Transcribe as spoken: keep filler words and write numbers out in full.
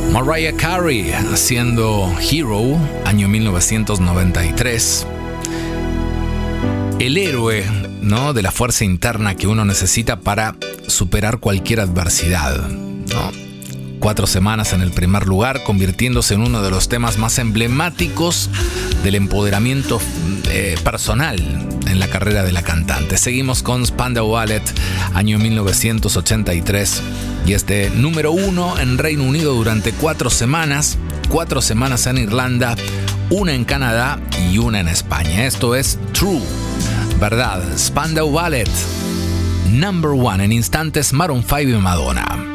Mariah Carey haciendo Hero, año mil novecientos noventa y tres. El héroe, ¿no?, de la fuerza interna que uno necesita para superar cualquier adversidad, ¿no? Cuatro semanas en el primer lugar, convirtiéndose en uno de los temas más emblemáticos del empoderamiento eh, personal en la carrera de la cantante. Seguimos con Spandau Ballet, año mil novecientos ochenta y tres, y este número uno en Reino Unido durante cuatro semanas, cuatro semanas en Irlanda, una en Canadá y una en España. Esto es True, verdad. Spandau Ballet, number one. En instantes, Maroon five y Madonna.